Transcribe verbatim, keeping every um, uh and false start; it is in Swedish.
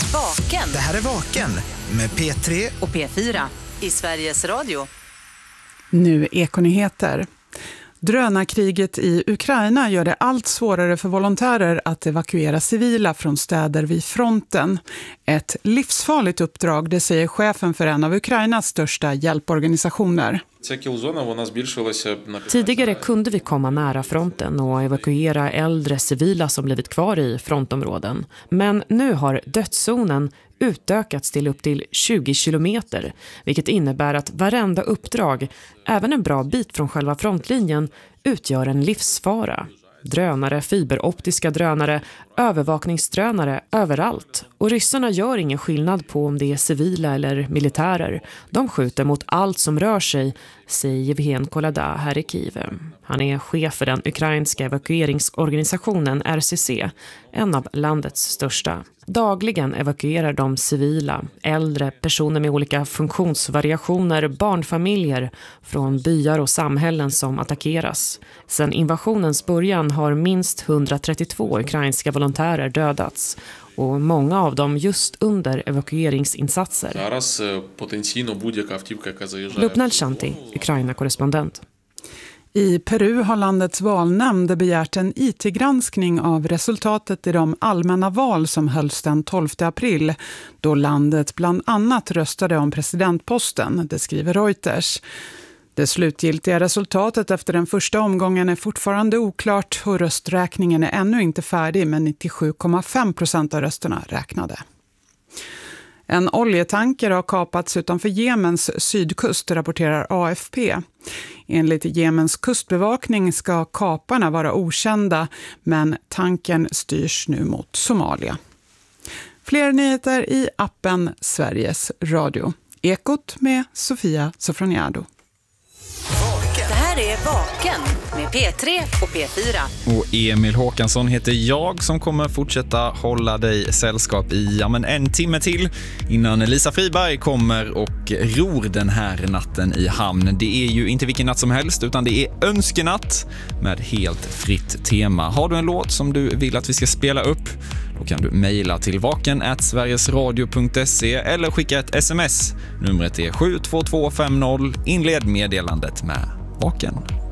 Vaken. Det här är Vaken med P tre och P fyra i Sveriges Radio. Nu Ekonyheter. Drönarkriget i Ukraina gör det allt svårare för volontärer att evakuera civila från städer vid fronten. Ett livsfarligt uppdrag, det säger chefen för en av Ukrainas största hjälporganisationer. Tidigare kunde vi komma nära fronten och evakuera äldre civila som blivit kvar i frontområden. Men nu har dödszonen utökats till upp till tjugo kilometer, vilket innebär att varenda uppdrag, även en bra bit från själva frontlinjen, utgör en livsfara. Drönare, fiberoptiska drönare, övervakningsdrönare överallt. Och ryssarna gör ingen skillnad på om det är civila eller militärer. De skjuter mot allt som rör sig, säger Evgen Kolada här i Kiev. Han är chef för den ukrainska evakueringsorganisationen R C C, en av landets största. Dagligen evakuerar de civila, äldre, personer med olika funktionsvariationer, barnfamiljer från byar och samhällen som attackeras. Sedan invasionens början har minst etthundratrettiotvå ukrainska volontärer dödats och många av dem just under evakueringsinsatser. Lubnel Shanti, Ukraina-korrespondent. I Peru har landets valnämnd begärt en I T-granskning av resultatet i de allmänna val som hölls den tolfte april, då landet bland annat röstade om presidentposten, det skriver Reuters. Det slutgiltiga resultatet efter den första omgången är fortfarande oklart och rösträkningen är ännu inte färdig, men nittiosju komma fem procent av rösterna räknade. En oljetanker har kapats utanför Jemens sydkust, rapporterar A F P. Enligt Jemens kustbevakning ska kaparna vara okända, men tankern styrs nu mot Somalia. Fler nyheter i appen Sveriges Radio. Ekot med Sofia Sofroniado. Det här är Vaken med P tre och P fyra. Och Emil Håkansson heter jag som kommer fortsätta hålla dig sällskap i ja, men en timme till innan Lisa Friberg kommer och ror den här natten i hamn. Det är ju inte vilken natt som helst utan det är önskenatt med helt fritt tema. Har du en låt som du vill att vi ska spela upp, då kan du mejla till vaken at sverigesradio punkt se eller skicka ett sms. Numret är sju två två fem noll. Inled meddelandet med Vaken.